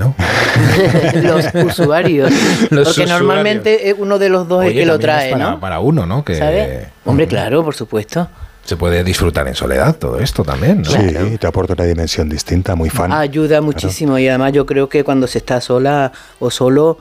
¿no? Los usuarios. Porque normalmente uno de los dos es que lo trae, ¿no? Para uno, ¿no? Que, ¿sabes? Hombre, claro, por supuesto. Se puede disfrutar en soledad todo esto también, ¿no? Sí, te aporta una dimensión distinta, muy fan. Ayuda muchísimo, y además yo creo que cuando se está sola o solo,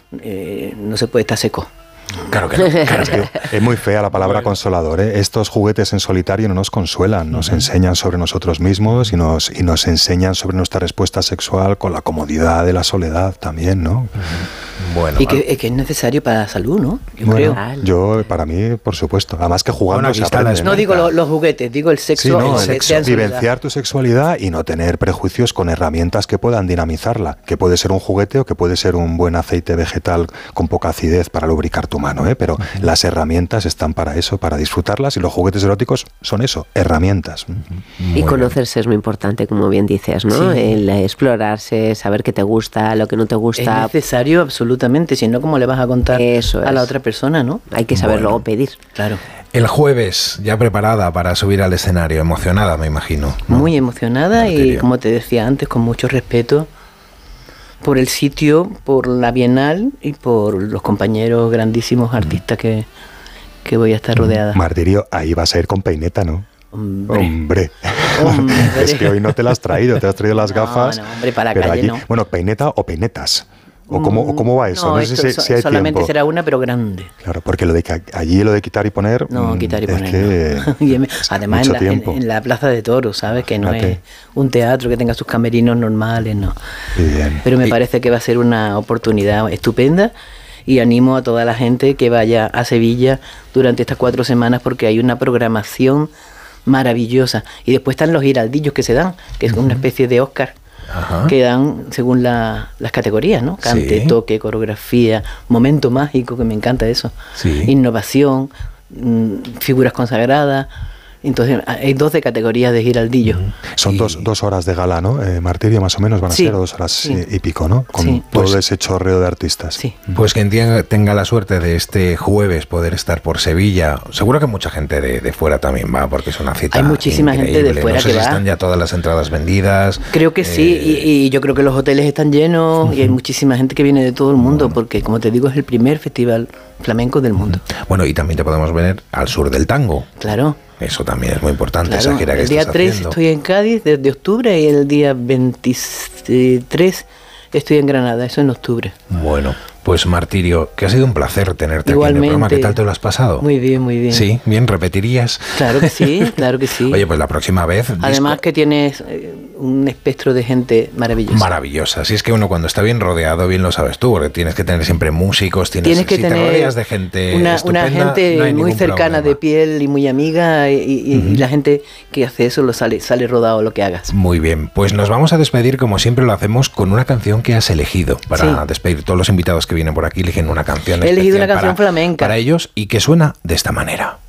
no se puede estar seco. Claro que no. Claro es que es muy fea la palabra consolador, ¿eh? Estos juguetes en solitario no nos consuelan, nos enseñan sobre nosotros mismos y nos enseñan sobre nuestra respuesta sexual con la comodidad de la soledad también, ¿no? Bueno, y que es necesario para la salud, ¿no? Yo creo. Yo, para mí, por supuesto. Además que jugando se aprende. No digo los juguetes, digo el sexo. Sí, no, el sexo. Vivenciar tu sexualidad y no tener prejuicios con herramientas que puedan dinamizarla, que puede ser un juguete o que puede ser un buen aceite vegetal con poca acidez para lubricar tu mano, ¿eh? Pero las herramientas están para eso, para disfrutarlas, y los juguetes eróticos son eso, herramientas. Y conocerse es muy importante, como bien dices, ¿no? Sí. El explorarse, saber qué te gusta, lo que no te gusta. Es necesario absolutamente, si no, ¿cómo le vas a contar a la otra persona, no? Hay que saber luego pedir. Claro. El jueves, ya preparada para subir al escenario, emocionada, me imagino, ¿no? Muy emocionada y, como te decía antes, con mucho respeto por el sitio, por la Bienal y por los compañeros grandísimos artistas que voy a estar rodeada. Martirio, ahí vas a ir con peineta, ¿no? Hombre. Es que hoy no te las has traído, te has traído las gafas. No, hombre, para la calle allí, no. Bueno, peineta o peinetas. ¿O cómo va eso? No sé si hay tiempo. Solamente será una, pero grande. Claro, porque allí lo de quitar y poner... No, quitar y poner. Que además, en la Plaza de Toros, ¿sabes? Que no es un teatro que tenga sus camerinos normales, no. Bien. Pero me parece que va a ser una oportunidad estupenda y animo a toda la gente que vaya a Sevilla durante estas 4 semanas porque hay una programación maravillosa. Y después están los giraldillos que se dan, que es una especie de Oscar. Ajá. Que dan según las categorías, ¿no? Cante, toque, coreografía, momento mágico, que me encanta eso. Innovación, figuras consagradas. Entonces hay 12 categorías de giraldillo. Son 2 horas de gala, ¿no? Martirio, más o menos van a ser 2 horas y pico, ¿no? Con todo ese chorreo de artistas. Sí. Pues quien tenga la suerte de este jueves poder estar por Sevilla, seguro que mucha gente de fuera también va, porque es una cita. Hay muchísima gente de fuera, no sé que si va. Están ya todas las entradas vendidas. Creo que sí, y yo creo que los hoteles están llenos y hay muchísima gente que viene de todo el mundo, porque como te digo es el primer festival flamenco del mundo. Bueno, y también te podemos ver al sur del tango. Claro. Eso también es muy importante, claro, esa gira que el día estás 3 haciendo. Estoy en Cádiz desde octubre y el día 23 estoy en Granada, eso en octubre. Bueno, pues Martirio, que ha sido un placer tenerte Igualmente, aquí en el programa. ¿Qué tal te lo has pasado? Muy bien, muy bien. Sí, bien, ¿repetirías? Claro que sí, claro que sí. Oye, pues la próxima vez... Además que tienes un espectro de gente maravillosa. Maravillosa. Si es que uno cuando está bien rodeado, bien lo sabes tú, porque tienes que tener siempre músicos, tienes que tener te rodeas de gente una no gente hay muy cercana problema. De piel y muy amiga y la gente que hace eso sale rodado lo que hagas. Muy bien, pues nos vamos a despedir como siempre lo hacemos con una canción que has elegido para despedir. Todos los invitados que vienen por aquí eligen una canción He elegido una especial canción flamenca para ellos y que suena de esta manera.